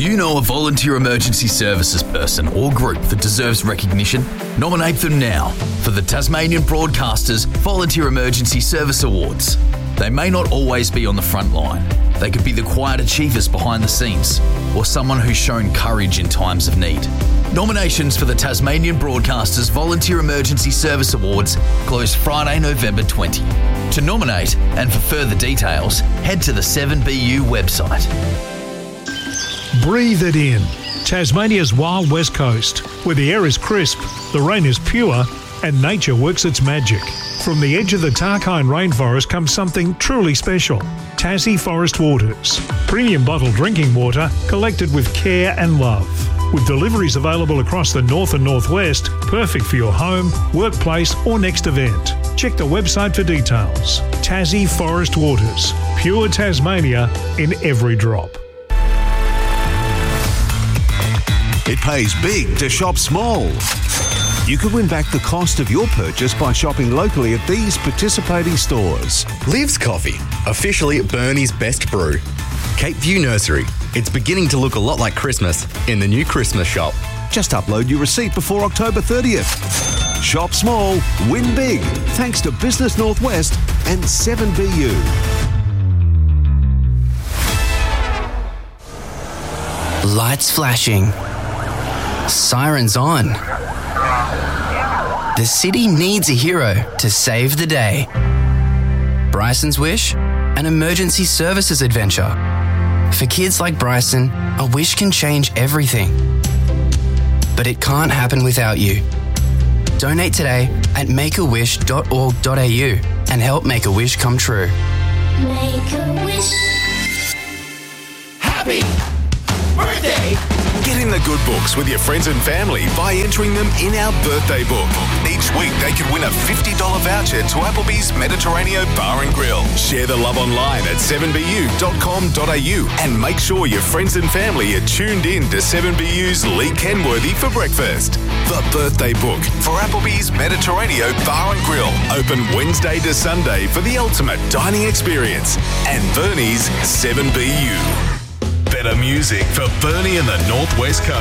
you know a volunteer emergency services person or group that deserves recognition? Nominate them now for the Tasmanian Broadcasters Volunteer Emergency Service Awards. They may not always be on the front line. They could be the quiet achievers behind the scenes or someone who's shown courage in times of need. Nominations for the Tasmanian Broadcasters Volunteer Emergency Service Awards close Friday, November 20. To nominate and for further details, head to the 7BU website. Breathe it in. Tasmania's wild west coast, where the air is crisp, the rain is pure, and nature works its magic. From the edge of the Tarkine rainforest comes something truly special. Tassie Forest Waters. Premium bottled drinking water collected with care and love. With deliveries available across the north and northwest, perfect for your home, workplace or next event. Check the website for details. Tassie Forest Waters. Pure Tasmania in every drop. It pays big to shop small. You could win back the cost of your purchase by shopping locally at these participating stores. Liv's Coffee, officially Bernie's best brew. Cape View Nursery, it's beginning to look a lot like Christmas in the new Christmas shop. Just upload your receipt before October 30th. Shop small, win big, thanks to Business Northwest and 7BU. Lights flashing. Sirens on. The city needs a hero to save the day. Bryson's Wish, an emergency services adventure. For kids like Bryson, a wish can change everything. But it can't happen without you. Donate today at makeawish.org.au and help make a wish come true. Make a wish. Happy birthday! Get in the good books with your friends and family by entering them in our birthday book. Each week they could win a $50 voucher to Applebee's Mediterranean Bar and Grill. Share the love online at 7bu.com.au and make sure your friends and family are tuned in to 7BU's Lee Kenworthy for breakfast. The birthday book for Applebee's Mediterranean Bar and Grill. Open Wednesday to Sunday for the ultimate dining experience. And Bernie's 7BU. Better music for Bernie and the Northwest Coast.